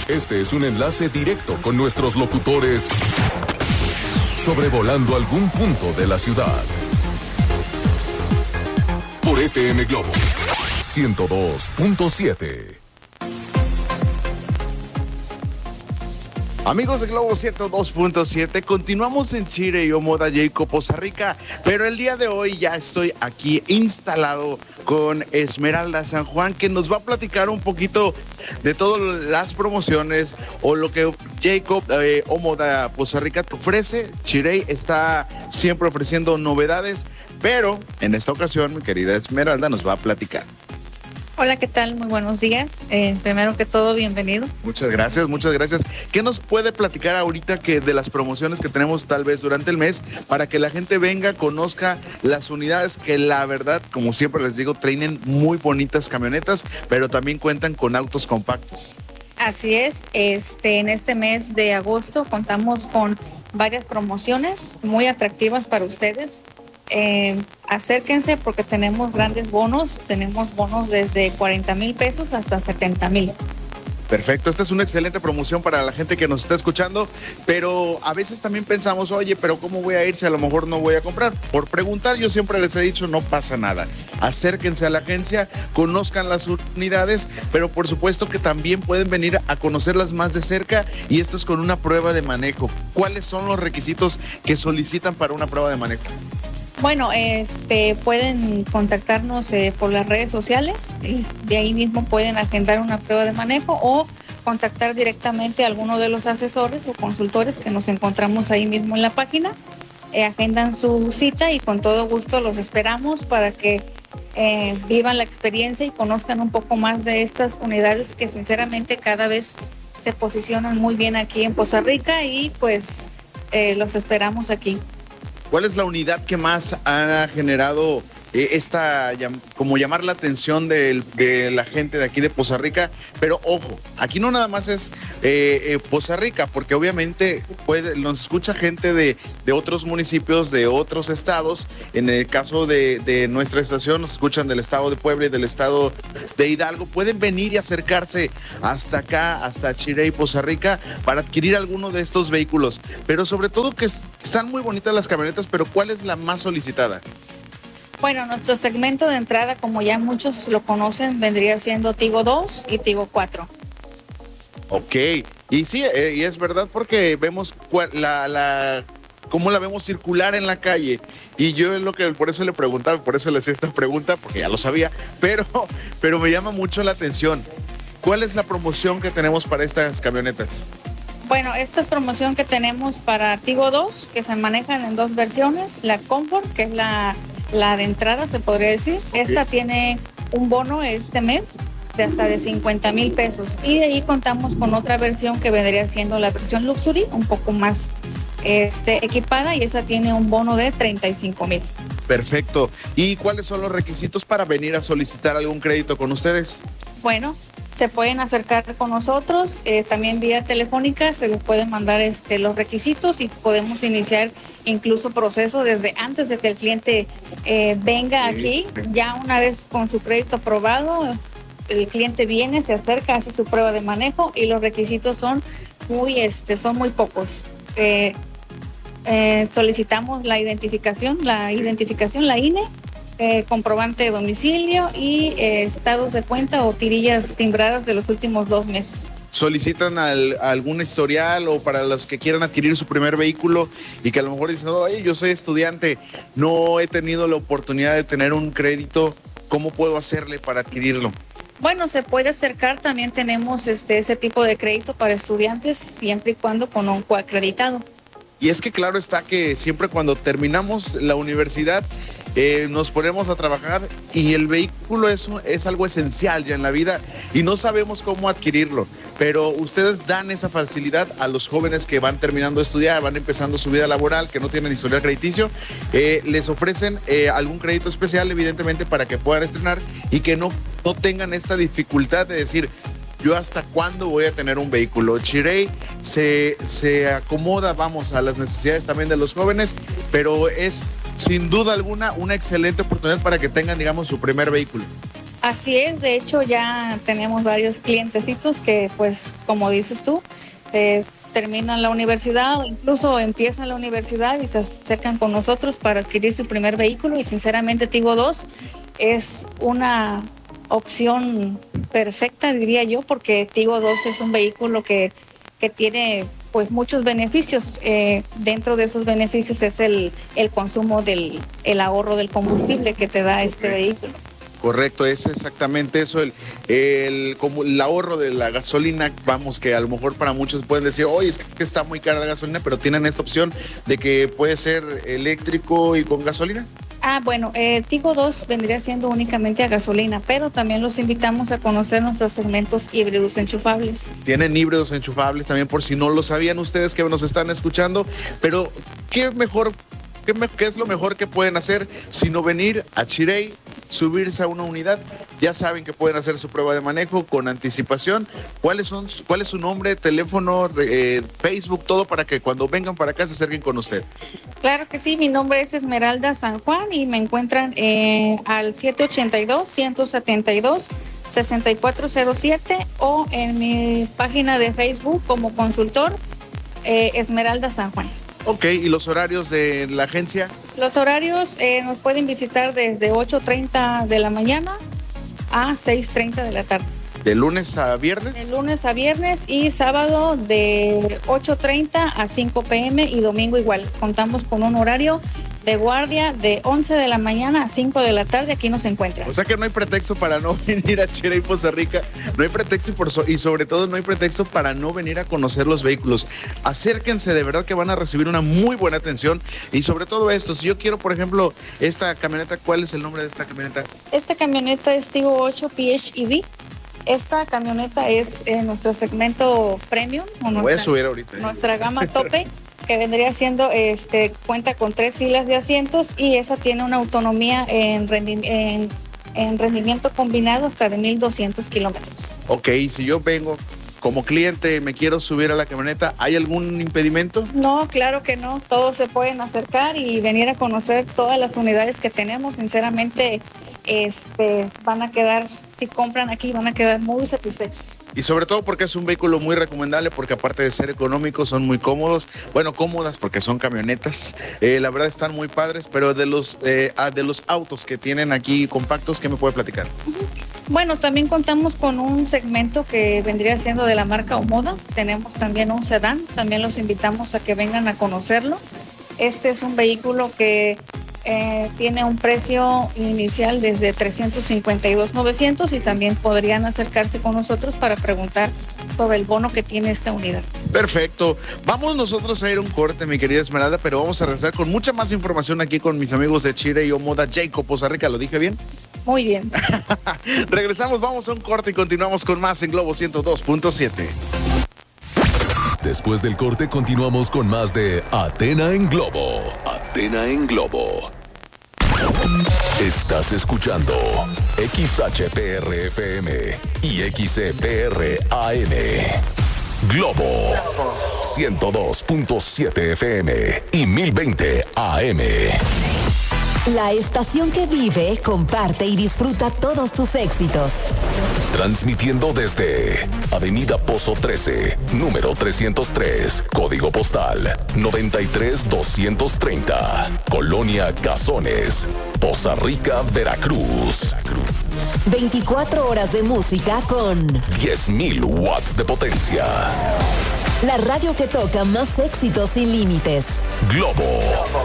Este es un enlace directo con nuestros locutores sobrevolando algún punto de la ciudad. Por FM Globo 102.7. Amigos de Globo 102.7, continuamos en Chile y Omoda Jacob, Poza Rica, pero el día de hoy ya estoy aquí instalado con Esmeralda San Juan, que nos va a platicar un poquito de todas las promociones o lo que Jacob Omoda Poza Rica te ofrece. Chirey está siempre ofreciendo novedades, pero en esta ocasión mi querida Esmeralda nos va a platicar. Hola, ¿qué tal? Muy buenos días. Primero que todo, bienvenido. Muchas gracias, muchas gracias. ¿Qué nos puede platicar ahorita de las promociones que tenemos tal vez durante el mes para que la gente venga, conozca las unidades que la verdad, como siempre les digo, traen muy bonitas camionetas, pero también cuentan con autos compactos? Así es. En este mes de agosto contamos con varias promociones muy atractivas para ustedes. Acérquense porque tenemos grandes bonos, tenemos bonos desde 40,000 pesos hasta 70,000. Perfecto, esta es una excelente promoción para la gente que nos está escuchando, pero a veces también pensamos, oye, pero ¿cómo voy a ir si a lo mejor no voy a comprar? Por preguntar, yo siempre les he dicho, no pasa nada. Acérquense a la agencia, conozcan las unidades, pero por supuesto que también pueden venir a conocerlas más de cerca, y esto es con una prueba de manejo. ¿Cuáles son los requisitos que solicitan para una prueba de manejo? Bueno, pueden contactarnos por las redes sociales, de ahí mismo pueden agendar una prueba de manejo o contactar directamente a alguno de los asesores o consultores que nos encontramos ahí mismo en la página. Agendan su cita y con todo gusto los esperamos para que vivan la experiencia y conozcan un poco más de estas unidades que sinceramente cada vez se posicionan muy bien aquí en Poza Rica y pues los esperamos aquí. ¿Cuál es la unidad que más ha generado como llamar la atención de la gente de aquí de Poza Rica? Pero ojo, aquí no nada más es Poza Rica, porque obviamente nos escucha gente de otros municipios, de otros estados. En el caso de nuestra estación, nos escuchan del estado de Puebla y del estado de Hidalgo. Pueden venir y acercarse hasta acá, hasta Chirey, Poza Rica, para adquirir alguno de estos vehículos. Pero sobre todo que están muy bonitas las camionetas, pero ¿cuál es la más solicitada? Bueno, nuestro segmento de entrada, como ya muchos lo conocen, vendría siendo Tigo 2 y Tigo 4. Ok, y sí, y es verdad porque vemos cómo la vemos circular en la calle, y yo es por eso le preguntaba, por eso le hacía esta pregunta, porque ya lo sabía, pero me llama mucho la atención. ¿Cuál es la promoción que tenemos para estas camionetas? Bueno, esta promoción que tenemos para Tigo 2, que se manejan en dos versiones, la Comfort, que es la de entrada, se podría decir. Okay. Esta tiene un bono este mes de hasta de 50,000 pesos. Y de ahí contamos con otra versión que vendría siendo la versión Luxury, un poco más equipada, y esa tiene un bono de 35,000. Perfecto. ¿Y cuáles son los requisitos para venir a solicitar algún crédito con ustedes? Bueno, se pueden acercar con nosotros, también vía telefónica, se les pueden mandar los requisitos y podemos iniciar incluso proceso desde antes de que el cliente venga aquí. Ya una vez con su crédito aprobado, el cliente viene, se acerca, hace su prueba de manejo y los requisitos son muy pocos. Solicitamos la identificación, la INE, comprobante de domicilio y estados de cuenta o tirillas timbradas de los últimos 2 meses. ¿Solicitan algún historial o para los que quieran adquirir su primer vehículo y que a lo mejor dicen, oye, yo soy estudiante, no he tenido la oportunidad de tener un crédito, ¿cómo puedo hacerle para adquirirlo? Bueno, se puede acercar, también tenemos ese tipo de crédito para estudiantes siempre y cuando con un coacreditado. Y es que claro está que siempre cuando terminamos la universidad nos ponemos a trabajar y el vehículo es algo esencial ya en la vida y no sabemos cómo adquirirlo, pero ustedes dan esa facilidad a los jóvenes que van terminando de estudiar, van empezando su vida laboral, que no tienen historial crediticio, les ofrecen algún crédito especial evidentemente para que puedan estrenar y que no tengan esta dificultad de decir, yo hasta cuándo voy a tener un vehículo. Chirey se acomoda, a las necesidades también de los jóvenes, pero es sin duda alguna una excelente oportunidad para que tengan, digamos, su primer vehículo. Así es, de hecho ya tenemos varios clientecitos que, pues, como dices tú, terminan la universidad o incluso empiezan la universidad y se acercan con nosotros para adquirir su primer vehículo, y sinceramente Tigo 2 es una opción perfecta, diría yo, porque Tigo 2 es un vehículo que tiene pues muchos beneficios. Dentro de esos beneficios es el consumo el ahorro del combustible que te da este vehículo. Correcto, es exactamente eso, como el ahorro de la gasolina. Vamos, que a lo mejor para muchos pueden decir, oye, es que está muy cara la gasolina, pero tienen esta opción de que puede ser eléctrico y con gasolina. Bueno, Tigo 2 vendría siendo únicamente a gasolina, pero también los invitamos a conocer nuestros segmentos híbridos enchufables. Tienen híbridos enchufables también, por si no lo sabían ustedes que nos están escuchando, pero ¿qué es lo mejor que pueden hacer sino venir a Chirey, subirse a una unidad? Ya saben que pueden hacer su prueba de manejo con anticipación. ¿Cuál es su nombre, teléfono, Facebook, todo para que cuando vengan para acá se acerquen con usted? Claro que sí, mi nombre es Esmeralda San Juan y me encuentran al 782-172-6407 o en mi página de Facebook como consultor Esmeralda San Juan. Ok, ¿y los horarios de la agencia? Los horarios nos pueden visitar desde 8:30 de la mañana a 6:30 de la tarde. ¿De lunes a viernes? De lunes a viernes y sábado de 8:30 a 5 p.m. y domingo igual. Contamos con un horario de guardia de 11 de la mañana a 5 de la tarde. Aquí nos encuentran. O sea que no hay pretexto para no venir a Chirey, Poza Rica. No hay pretexto y sobre todo no hay pretexto para no venir a conocer los vehículos. Acérquense, de verdad que van a recibir una muy buena atención. Y sobre todo esto, si yo quiero, por ejemplo, esta camioneta, ¿cuál es el nombre de esta camioneta? Esta camioneta es Tigo 8 PHEV. Esta camioneta es nuestro segmento premium. Voy a subir ahorita. Nuestra gama tope, que vendría siendo, cuenta con 3 filas de asientos y esa tiene una autonomía en rendimiento combinado hasta de 1,200 kilómetros. Ok, si yo vengo como cliente, me quiero subir a la camioneta, ¿hay algún impedimento? No, claro que no. Todos se pueden acercar y venir a conocer todas las unidades que tenemos. Sinceramente, van a quedar, si compran aquí, van a quedar muy satisfechos. Y sobre todo porque es un vehículo muy recomendable, porque aparte de ser económicos, son muy cómodos. Bueno, cómodas porque son camionetas. La verdad están muy padres, pero de los autos que tienen aquí compactos, ¿qué me puede platicar? Bueno, también contamos con un segmento que vendría siendo de la marca Omoda. Tenemos también un sedán. También los invitamos a que vengan a conocerlo. Este es un vehículo que tiene un precio inicial desde $352,900 y también podrían acercarse con nosotros para preguntar sobre el bono que tiene esta unidad. Perfecto. Vamos nosotros a ir a un corte, mi querida Esmeralda, pero vamos a regresar con mucha más información aquí con mis amigos de Chirey Omoda, Jacob, Poza Rica. ¿Lo dije bien? Muy bien. Regresamos, vamos a un corte y continuamos con más en Globo 102.7. Después del corte continuamos con más de Atena en Globo. Atena en Globo. Estás escuchando XHPR-FM y XCPR-AM. Globo 102.7 FM y 1020 AM. La estación que vive, comparte y disfruta todos tus éxitos. Transmitiendo desde Avenida Pozo 13, número 303, código postal 93230, Colonia Cazones, Poza Rica, Veracruz. 24 horas de música con 10,000 watts de potencia. La radio que toca más éxitos sin límites. Globo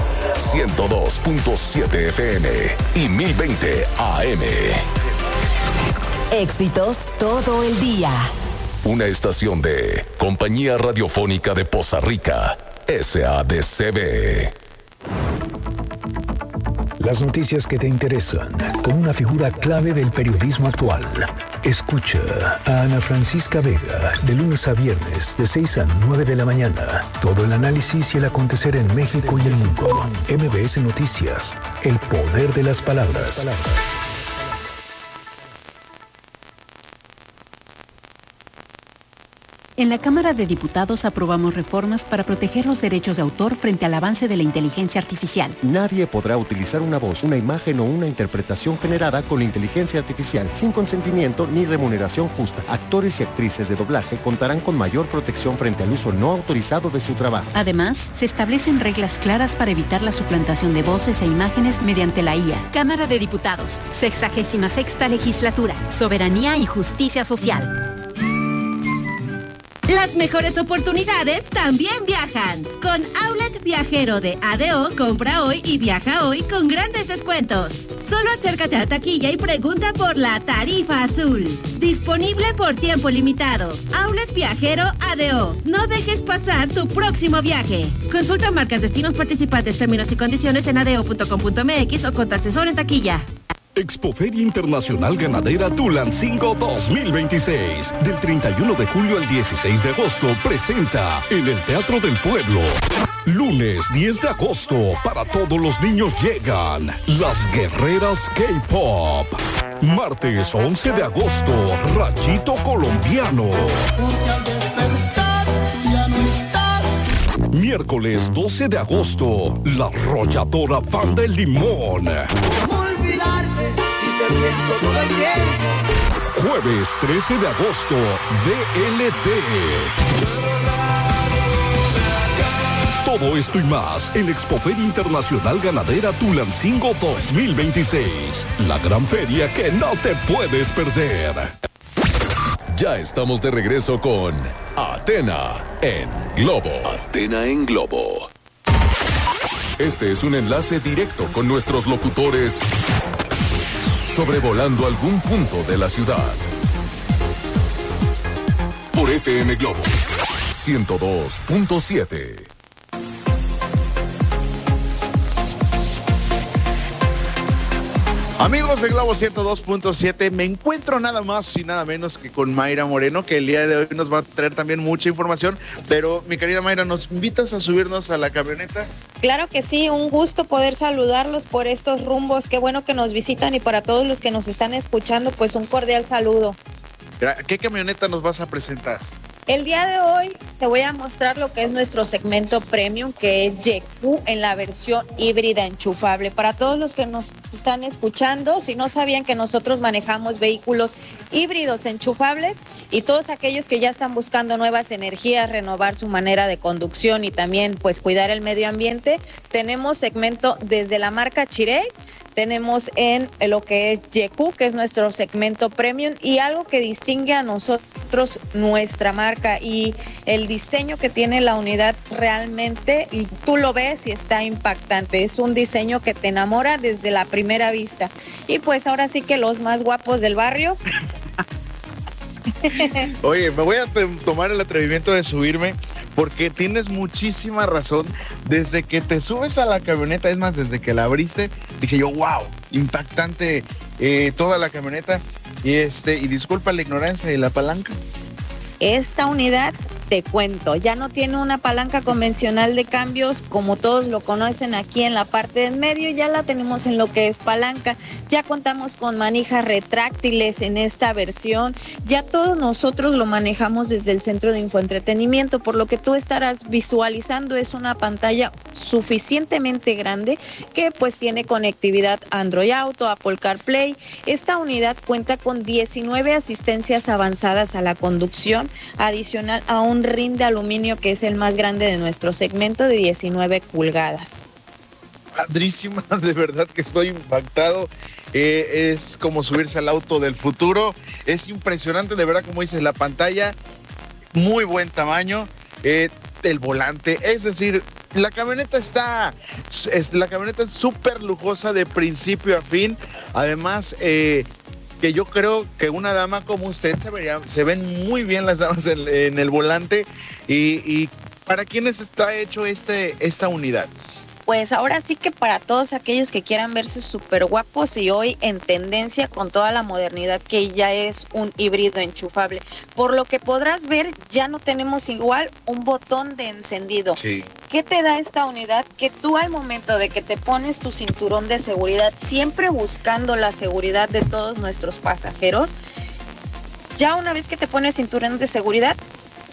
102.7 FM y 1020 AM. Éxitos todo el día. Una estación de Compañía Radiofónica de Poza Rica, SADCB. Las noticias que te interesan, con una figura clave del periodismo actual. Escucha a Ana Francisca Vega, de lunes a viernes, de 6 a 9 de la mañana. Todo el análisis y el acontecer en México y el mundo. MBS Noticias, el poder de las palabras. En la Cámara de Diputados aprobamos reformas para proteger los derechos de autor frente al avance de la inteligencia artificial. Nadie podrá utilizar una voz, una imagen o una interpretación generada con inteligencia artificial sin consentimiento ni remuneración justa. Actores y actrices de doblaje contarán con mayor protección frente al uso no autorizado de su trabajo. Además, se establecen reglas claras para evitar la suplantación de voces e imágenes mediante la IA. Cámara de Diputados, 66ª Legislatura, Soberanía y Justicia Social. Las mejores oportunidades también viajan. Con Outlet Viajero de ADO, compra hoy y viaja hoy con grandes descuentos. Solo acércate a taquilla y pregunta por la tarifa azul. Disponible por tiempo limitado. Outlet Viajero ADO. No dejes pasar tu próximo viaje. Consulta marcas, destinos participantes, términos y condiciones en adeo.com.mx o con tu asesor en taquilla. Expoferia Internacional Ganadera Tulancingo 2026. Del 31 de julio al 16 de agosto presenta en el Teatro del Pueblo. Lunes 10 de agosto, para todos los niños llegan Las Guerreras K-Pop. Martes 11 de agosto, Rachito Colombiano. Miércoles 12 de agosto, La Arrolladora Banda El Limón. Jueves 13 de agosto, DLD. Todo esto y más en Expoferia Internacional Ganadera Tulancingo 2026. La gran feria que no te puedes perder. Ya estamos de regreso con Atena en Globo. Atena en Globo. Este es un enlace directo con nuestros locutores sobrevolando algún punto de la ciudad. Por FM Globo 102.7. Amigos de Globo 102.7, me encuentro nada más y nada menos que con Mayra Moreno, que el día de hoy nos va a traer también mucha información. Pero mi querida Mayra, ¿nos invitas a subirnos a la camioneta? Claro que sí, un gusto poder saludarlos por estos rumbos. Qué bueno que nos visitan, y para todos los que nos están escuchando, pues un cordial saludo. ¿Qué camioneta nos vas a presentar? El día de hoy te voy a mostrar lo que es nuestro segmento premium, que es YQ en la versión híbrida enchufable. Para todos los que nos están escuchando, si no sabían que nosotros manejamos vehículos híbridos enchufables, y todos aquellos que ya están buscando nuevas energías, renovar su manera de conducción y también pues cuidar el medio ambiente, tenemos segmento desde la marca Chirey. Tenemos en lo que es YQ, que es nuestro segmento premium, y algo que distingue a nosotros nuestra marca y el diseño que tiene la unidad realmente, y tú lo ves y está impactante. Es un diseño que te enamora desde la primera vista. Y pues ahora sí que los más guapos del barrio. Oye, me voy a tomar el atrevimiento de subirme, porque tienes muchísima razón. Desde que te subes a la camioneta, es más, desde que la abriste, dije yo, wow, impactante toda la camioneta. Y disculpa la ignorancia, ¿y la palanca? Esta unidad, te cuento, ya no tiene una palanca convencional de cambios como todos lo conocen aquí en la parte del medio, ya la tenemos en lo que es palanca. Ya contamos con manijas retráctiles en esta versión, ya todos nosotros lo manejamos desde el centro de infoentretenimiento, por lo que tú estarás visualizando es una pantalla suficientemente grande que pues tiene conectividad Android Auto, Apple CarPlay. Esta unidad cuenta con 19 asistencias avanzadas a la conducción, adicional a un rin de aluminio que es el más grande de nuestro segmento, de 19 pulgadas. Padrísima, de verdad que estoy impactado. Es como subirse al auto del futuro. Es impresionante, de verdad, como dices, la pantalla, muy buen tamaño, el volante, es decir, la camioneta es súper lujosa de principio a fin. Además, que yo creo que una dama como usted se ven muy bien las damas en el volante. Y ¿para quiénes está hecho esta unidad? Pues ahora sí que para todos aquellos que quieran verse súper guapos, y hoy en tendencia con toda la modernidad que ya es un híbrido enchufable. Por lo que podrás ver, ya no tenemos igual un botón de encendido. Sí. ¿Qué te da esta unidad? Que tú al momento de que te pones tu cinturón de seguridad, siempre buscando la seguridad de todos nuestros pasajeros, ya una vez que te pones cinturón de seguridad,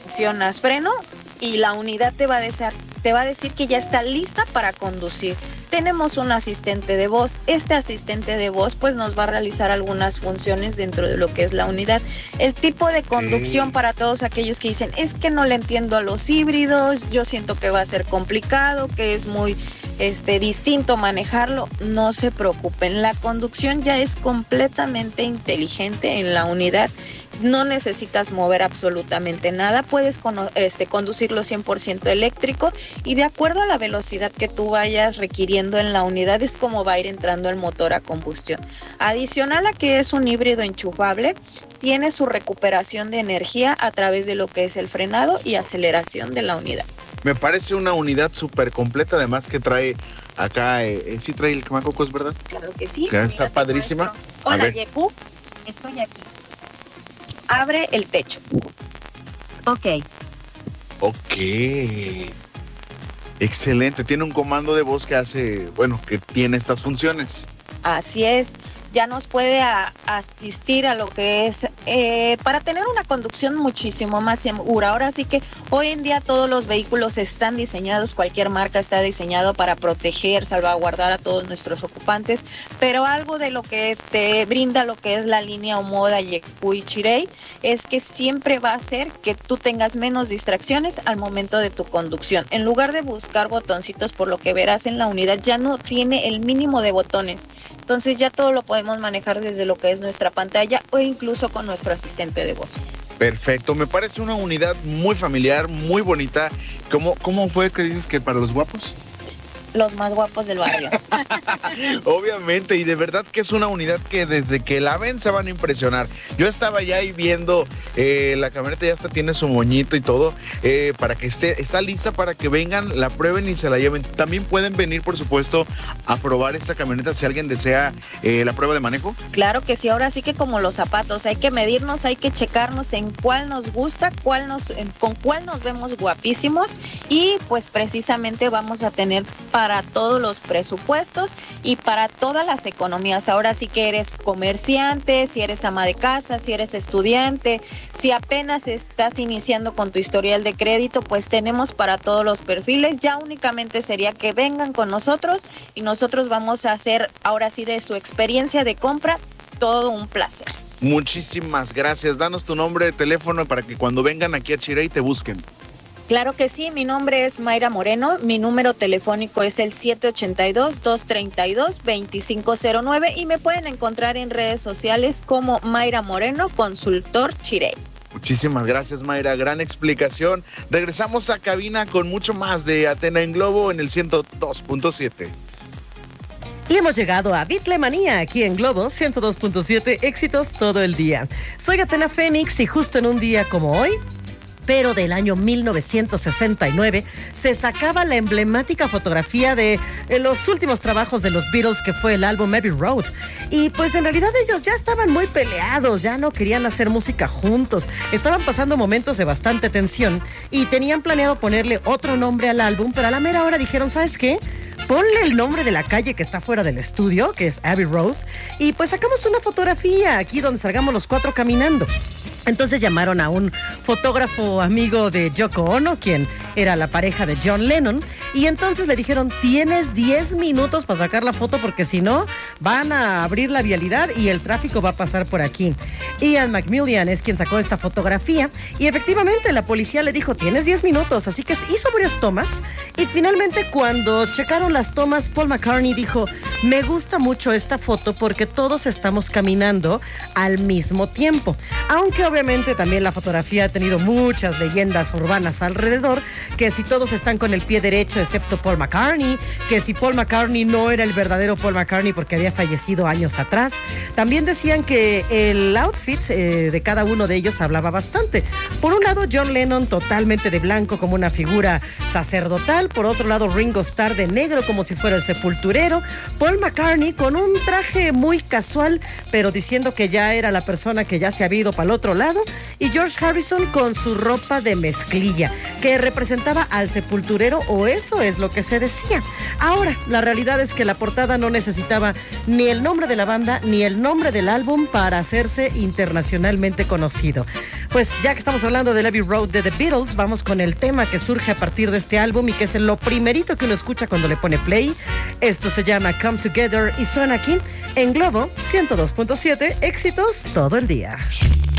presionas freno y la unidad te va a decir que ya está lista para conducir. Tenemos un asistente de voz. Este asistente de voz pues nos va a realizar algunas funciones dentro de lo que es la unidad. El tipo de conducción para todos aquellos que dicen, es que no le entiendo a los híbridos, yo siento que va a ser complicado, que es muy distinto manejarlo, no se preocupen. La conducción ya es completamente inteligente en la unidad. No necesitas mover absolutamente nada, puedes conducirlo 100% eléctrico y de acuerdo a la velocidad que tú vayas requiriendo en la unidad es como va a ir entrando el motor a combustión. Adicional a que es un híbrido enchufable, tiene su recuperación de energía a través de lo que es el frenado y aceleración de la unidad. Me parece una unidad súper completa, además que trae acá, sí trae el quemacocos, ¿verdad? Claro que sí. Que está padrísima. Hola, Yeku, estoy aquí. Abre el techo. Ok. Excelente. Tiene un comando de voz que hace, que tiene estas funciones. Así es. Ya nos puede asistir a lo que es para tener una conducción muchísimo más segura. Ahora sí que hoy en día todos los vehículos están diseñados, cualquier marca está diseñado para proteger, salvaguardar a todos nuestros ocupantes, pero algo de lo que te brinda lo que es la línea Omoda, Yeku y Chirei es que siempre va a hacer que tú tengas menos distracciones al momento de tu conducción. En lugar de buscar botoncitos, por lo que verás en la unidad, ya no tiene el mínimo de botones. Entonces ya todo lo podemos manejar desde lo que es nuestra pantalla o incluso con nuestro asistente de voz. Perfecto, me parece una unidad muy familiar, muy bonita. ¿Cómo fue que dices que para los guapos? Los más guapos del barrio. Obviamente, y de verdad que es una unidad que desde que la ven se van a impresionar. Yo estaba ya ahí viendo, la camioneta ya hasta tiene su moñito y todo, para que está lista para que vengan, la prueben y se la lleven. También pueden venir, por supuesto, a probar esta camioneta si alguien desea la prueba de manejo. Claro que sí, ahora sí que como los zapatos, hay que medirnos, hay que checarnos en cuál nos gusta, con cuál nos vemos guapísimos y pues precisamente vamos a tener para todos los presupuestos y para todas las economías. Ahora sí que eres comerciante, si eres ama de casa, si eres estudiante, si apenas estás iniciando con tu historial de crédito, pues tenemos para todos los perfiles. Ya únicamente sería que vengan con nosotros y nosotros vamos a hacer ahora sí de su experiencia de compra todo un placer. Muchísimas gracias. Danos tu nombre de teléfono para que cuando vengan aquí a Chirei te busquen. Claro que sí, mi nombre es Mayra Moreno, mi número telefónico es el 782-232-2509 y me pueden encontrar en redes sociales como Mayra Moreno, consultor Chirei. Muchísimas gracias, Mayra, gran explicación. Regresamos a cabina con mucho más de Atena en Globo en el 102.7. Y hemos llegado a Bitlemanía aquí en Globo 102.7, éxitos todo el día. Soy Atena Fénix y justo en un día como hoy, pero del año 1969, se sacaba la emblemática fotografía de los últimos trabajos de los Beatles, que fue el álbum Abbey Road. Y pues en realidad ellos ya estaban muy peleados, ya no querían hacer música juntos, estaban pasando momentos de bastante tensión y tenían planeado ponerle otro nombre al álbum, pero a la mera hora dijeron, ¿sabes qué? Ponle el nombre de la calle que está fuera del estudio, que es Abbey Road, y pues sacamos una fotografía aquí donde salgamos los cuatro caminando. Entonces llamaron a un fotógrafo amigo de Yoko Ono, quien era la pareja de John Lennon, y entonces le dijeron, tienes 10 minutos para sacar la foto porque si no van a abrir la vialidad y el tráfico va a pasar por aquí. Ian McMillan es quien sacó esta fotografía y efectivamente la policía le dijo, tienes 10 minutos, así que hizo varias tomas y finalmente cuando checaron las tomas, Paul McCartney dijo, me gusta mucho esta foto porque todos estamos caminando al mismo tiempo, aunque obviamente también la fotografía ha tenido muchas leyendas urbanas alrededor, que si todos están con el pie derecho excepto Paul McCartney, que si Paul McCartney no era el verdadero Paul McCartney porque había fallecido años atrás. También decían que el outfit de cada uno de ellos hablaba bastante. Por un lado, John Lennon totalmente de blanco como una figura sacerdotal, por otro lado Ringo Starr de negro como si fuera el sepulturero, Paul McCartney con un traje muy casual pero diciendo que ya era la persona que ya se había ido para el otro lado, y George Harrison con su ropa de mezclilla que representaba al sepulturero, o eso es lo que se decía. Ahora, la realidad es que la portada no necesitaba ni el nombre de la banda ni el nombre del álbum para hacerse internacionalmente conocido. Pues ya que estamos hablando del Abbey Road de The Beatles, vamos con el tema que surge a partir de este álbum y que es lo primerito que uno escucha cuando le pone play. Esto se llama Come Together y suena aquí en Globo 102.7, éxitos todo el día.